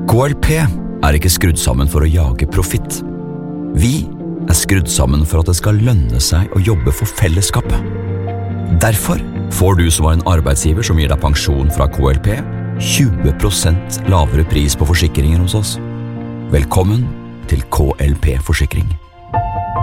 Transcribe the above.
KLP er ikke skrudd sammen for å jage profitt. Vi er skrudd sammen for at det skal lønne seg å jobbe for fellesskapet. Derfor får du som har en arbeidsgiver som gir deg pensjon fra KLP, 20% lavere pris på forsikringer hos oss. Velkommen til KLP Forsikring.